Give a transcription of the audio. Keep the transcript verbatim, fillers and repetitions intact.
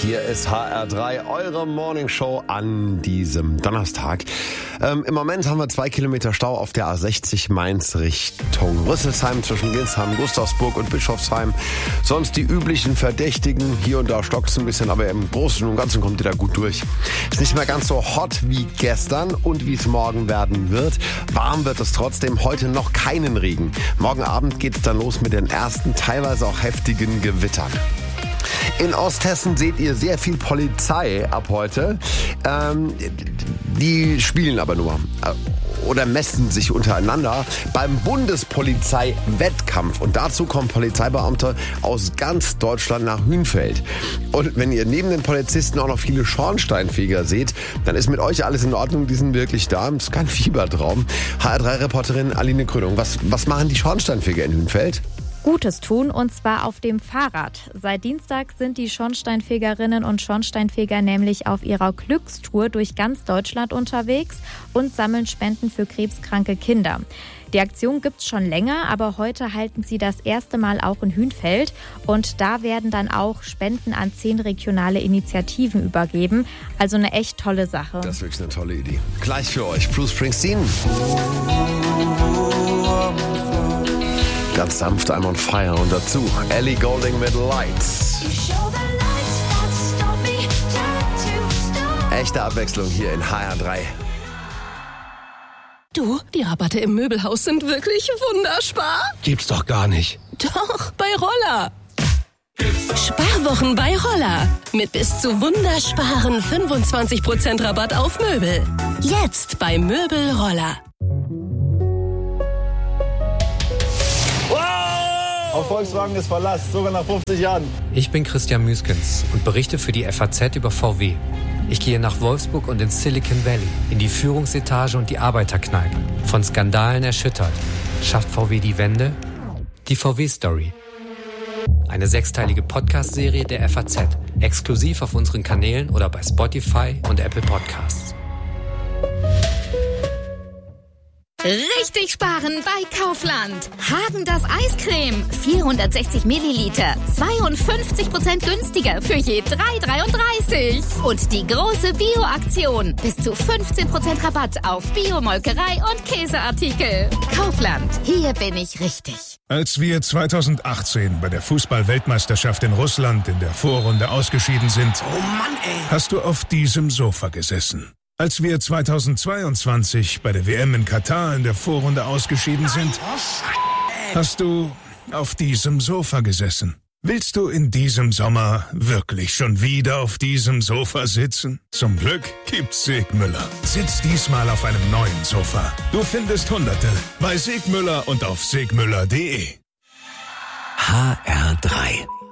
Hier ist H R drei, eure Morningshow an diesem Donnerstag. Ähm, Im Moment haben wir zwei Kilometer Stau auf der A sechzig Mainz Richtung Rüsselsheim zwischen Ginsheim, Gustavsburg und Bischofsheim. Sonst die üblichen Verdächtigen. Hier und da stockt es ein bisschen, aber im Großen und Ganzen kommt ihr da gut durch. Ist nicht mehr ganz so hot wie gestern und wie es morgen werden wird. Warm wird es trotzdem. Heute noch keinen Regen. Morgen Abend geht es dann los mit den ersten, teilweise auch heftigen Gewittern. In Osthessen seht ihr sehr viel Polizei ab heute. Ähm, die spielen aber nur äh, oder messen sich untereinander beim Bundespolizei-Wettkampf. Und dazu kommen Polizeibeamte aus ganz Deutschland nach Hünfeld. Und wenn ihr neben den Polizisten auch noch viele Schornsteinfeger seht, dann ist mit euch alles in Ordnung. Die sind wirklich da. Das ist kein Fiebertraum. H R drei Reporterin Aline Krönung. Was, was machen die Schornsteinfeger in Hünfeld? Gutes tun, und zwar auf dem Fahrrad. Seit Dienstag sind die Schornsteinfegerinnen und Schornsteinfeger nämlich auf ihrer Glückstour durch ganz Deutschland unterwegs und sammeln Spenden für krebskranke Kinder. Die Aktion gibt's schon länger, aber heute halten sie das erste Mal auch in Hünfeld. Und da werden dann auch Spenden an zehn regionale Initiativen übergeben. Also eine echt tolle Sache. Das ist wirklich eine tolle Idee. Gleich für euch Bruce Springsteen. Ganz sanft, I'm on fire. Und dazu Ellie Goulding mit Lights. Echte Abwechslung hier in H R drei. Du, die Rabatte im Möbelhaus sind wirklich wunderspar. Gibt's doch gar nicht. Doch, bei Roller. Sparwochen bei Roller. Mit bis zu wundersparen fünfundzwanzig Prozent Rabatt auf Möbel. Jetzt bei Möbel Roller. Auf Volkswagen ist Verlass, sogar nach fünfzig Jahren. Ich bin Christian Müskens und berichte für die F A Z über V W. Ich gehe nach Wolfsburg und ins Silicon Valley, in die Führungsetage und die Arbeiterkneipe. Von Skandalen erschüttert. Schafft V W die Wende? Die V W-Story. Eine sechsteilige Podcast-Serie der F A Z. Exklusiv auf unseren Kanälen oder bei Spotify und Apple Podcasts. Richtig sparen bei Kaufland. Häagen-Dazs Eiscreme. vierhundertsechzig Milliliter. zweiundfünfzig Prozent günstiger für je drei Euro dreiunddreißig. Und die große Bio-Aktion. Bis zu fünfzehn Prozent Rabatt auf Bio-Molkerei und Käseartikel. Kaufland. Hier bin ich richtig. Als wir zweitausendachtzehn bei der Fußball-Weltmeisterschaft in Russland in der Vorrunde ausgeschieden sind, Oh Mann, ey. hast du auf diesem Sofa gesessen. Als wir zweitausendzweiundzwanzig bei der W M in Katar in der Vorrunde ausgeschieden sind, hast du auf diesem Sofa gesessen. Willst du in diesem Sommer wirklich schon wieder auf diesem Sofa sitzen? Zum Glück gibt's Segmüller. Sitz diesmal auf einem neuen Sofa. Du findest Hunderte bei Segmüller und auf segmüller punkt de. H R drei.